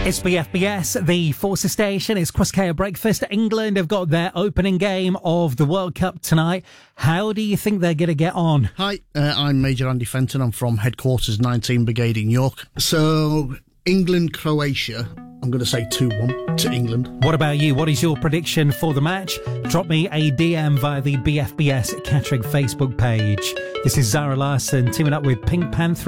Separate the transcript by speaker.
Speaker 1: It's BFBS, the Forces Station. It's Chris Care Breakfast. England have got their opening game of the World Cup tonight. How do you think they're going to get on?
Speaker 2: Hi, I'm Major Andy Fenton. I'm from Headquarters 19 Brigade in York. So, England-Croatia, I'm going to say 2-1 to England.
Speaker 1: What about you? What is your prediction for the match? Drop me a DM via the BFBS Catterick Facebook page. This is Zara Larson teaming up with Pink Panther.